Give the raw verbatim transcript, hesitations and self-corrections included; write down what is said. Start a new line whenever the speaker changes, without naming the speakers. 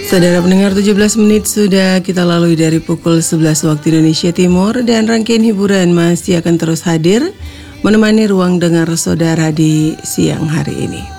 Saudara pendengar, tujuh belas menit sudah kita lalui dari pukul sebelas waktu Indonesia Timur, dan rangkaian hiburan masih akan terus hadir menemani ruang dengar saudara di siang hari ini.